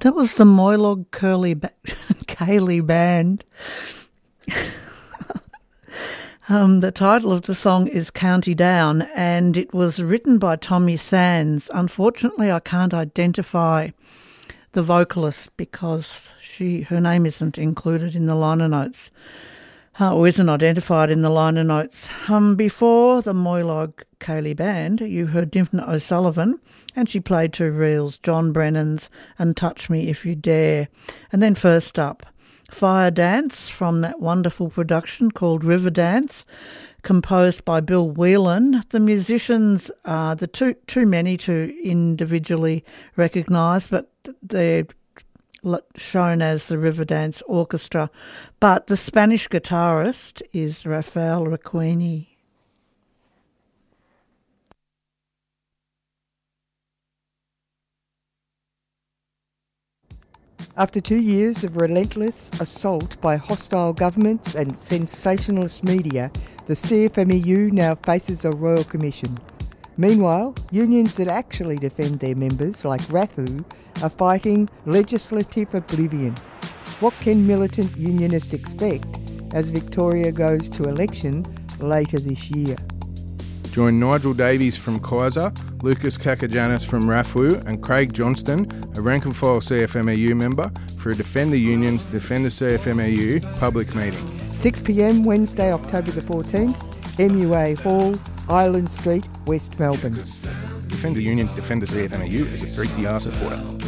That was the Moylog Ceilidh Band. The title of the song is County Down, and it was written by Tommy Sands. Unfortunately, I can't identify the vocalist because her name isn't included in the liner notes, or isn't identified in the liner notes. Before the Moylog Ceilidh Band, you heard Dimna O'Sullivan, and she played two reels, John Brennan's and Touch Me If You Dare. And then first up, Fire Dance from that wonderful production called River Dance, composed by Bill Whelan. The musicians are too many to individually recognise, but they're shown as the River Dance Orchestra. But the Spanish guitarist is Rafael Requeni. After 2 years of relentless assault by hostile governments and sensationalist media, the CFMEU now faces a royal commission. Meanwhile, unions that actually defend their members, like RAFU, are fighting legislative oblivion. What can militant unionists expect as Victoria goes to election later this year? Join Nigel Davies from Kaiser, Lucas Kakajanis from RAFU and Craig Johnston, a rank-and-file CFMEU member, for a Defend the Unions, Defend the CFMEU public meeting. 6 p.m. Wednesday, October the 14th, MUA Hall, Island Street, West Melbourne. Defend the Unions, Defend the CFMEU is a 3CR supporter.